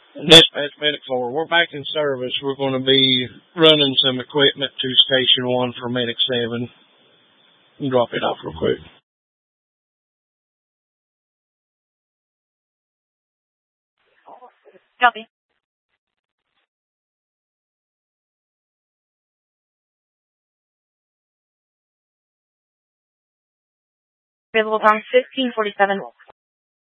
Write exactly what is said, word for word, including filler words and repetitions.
Dispatch Medic four, we're back in service. We're going to be running some equipment to Station one for Medic seven. Drop it off real quick. Copy. Available time fifteen forty-seven.